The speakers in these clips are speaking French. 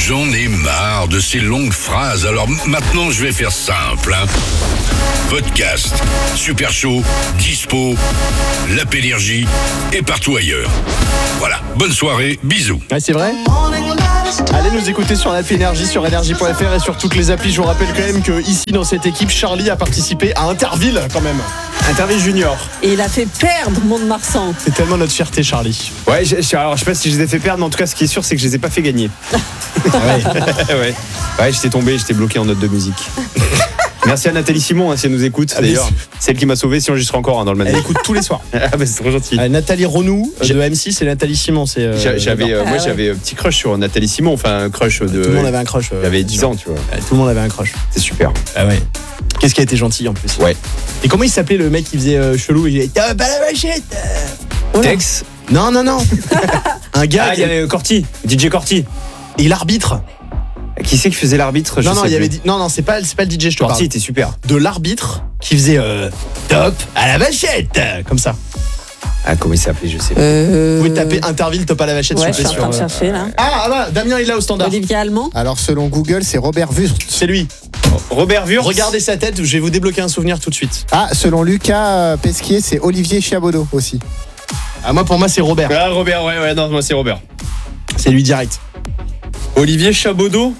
J'en ai marre de ces longues phrases, alors maintenant je vais faire simple. Podcast, Super Show, dispo, l'app Énergie et partout ailleurs. Voilà, bonne soirée, bisous. Ouais, c'est vrai. Allez nous écouter sur l'app Énergie, sur énergie.fr et sur toutes les applis. Je vous rappelle quand même que ici dans cette équipe, Charlie a participé à Interville quand même. Interville Junior. Et il a fait perdre Mont-de-Marsan. C'est tellement notre fierté, Charlie. Ouais, alors je sais pas si je les ai fait perdre, mais en tout cas, ce qui est sûr, c'est que je les ai pas fait gagner. Ouais, j'étais bloqué en note de musique. Merci à Nathalie Simon, si elle nous écoute. D'ailleurs, c'est elle qui m'a sauvé, sinon j'y serais encore dans le matin. Elle écoute tous les soirs. Ah, bah, c'est trop gentil. Nathalie Renou de M6 et Nathalie Simon. J'avais un petit crush sur Nathalie Simon, enfin un crush de. Tout le monde avait un crush. J'avais 10 ans, tu vois. Tout le monde avait un crush. C'est super. Ah ouais. Qu'est-ce qui a été gentil en plus. Ouais. Et comment il s'appelait le mec qui faisait chelou? Il disait t'as pas la machette. Tex. Non. Un gars. Ah, il y avait Corti, DJ Corti. Et l'arbitre. Qui c'est qui faisait l'arbitre? Non, il y avait non, c'est pas le DJ, je te parle. Corti était super. De l'arbitre qui faisait top à la vachette, comme ça. Ah, comment il s'appelait, je sais pas. Vous pouvez taper Interville top à la vachette. Ouais, je suis en train de chercher là. Ah bah, Damien il est là au standard. Olivier Allemand. Alors selon Google, c'est Robert Wurtz. C'est lui. Robert Wurtz. Regardez sa tête, je vais vous débloquer un souvenir tout de suite. Ah, selon Lucas Pesquier, c'est Olivier Chiabodo aussi. Ah, pour moi c'est Robert. Ah, Robert, ouais, non, moi c'est Robert. C'est lui direct. Olivier Chabaudot.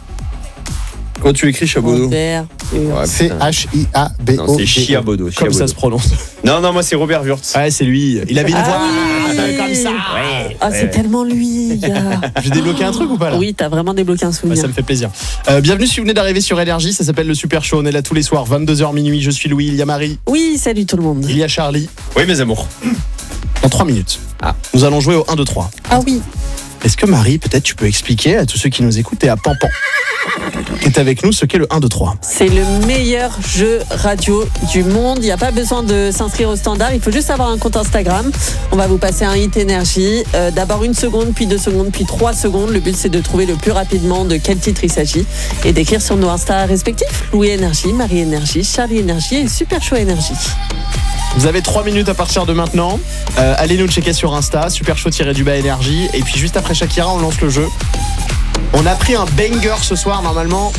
Quand tu écris Chabaudot? Robert. Ouais, C-H-I-A-B-O. non, c'est Chiabodo. Comme ça se prononce. Non, moi c'est Robert Wurtz. Ouais, c'est lui. Il avait une voix comme ça. C'est tellement lui, gars. J'ai débloqué un truc ou pas là? Oui, t'as vraiment débloqué un souvenir. Ça me fait plaisir. Bienvenue si vous venez d'arriver sur Énergie, ça s'appelle le Super Show. On est là tous les soirs, 22h minuit. Je suis Louis, il y a Marie. Oui, salut tout le monde. Il y a Charlie. Oui, mes amours. Dans 3 minutes. Nous allons jouer au 1, 2, 3. Ah oui. Est-ce que Marie, peut-être tu peux expliquer à tous ceux qui nous écoutent et à Pampan qui est avec nous ce qu'est le 1, 2, 3? C'est le meilleur jeu radio du monde. Il n'y a pas besoin de s'inscrire au standard. Il faut juste avoir un compte Instagram. On va vous passer un hit énergie. D'abord 1 seconde, puis 2 secondes, puis 3 secondes. Le but, c'est de trouver le plus rapidement de quel titre il s'agit et d'écrire sur nos Insta respectifs. Louis Énergie, Marie Énergie, Charlie Énergie et Super Show Énergie. Vous avez 3 minutes à partir de maintenant. Allez nous checker sur Insta, Super Show-du-bas Énergie. Et puis juste après Shakira, on lance le jeu. On a pris un banger ce soir. Normalement,